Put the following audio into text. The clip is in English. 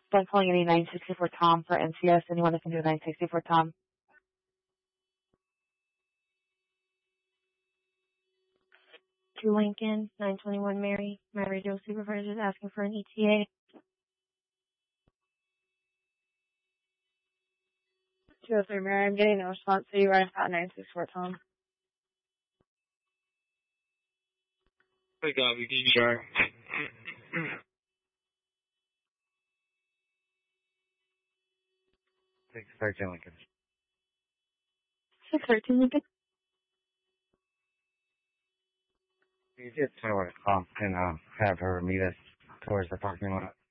I'm calling any 964 Tom for NCS. Anyone that can do a 964 Tom? To Lincoln, 921 Mary. My radio supervisor is asking for an ETA. 203 Mary, I'm getting no response, so you run out 964 Tom. Wake up, you DVR. 613 Lincoln. 613 Lincoln. You just tell her to call and have her meet us towards the parking lot.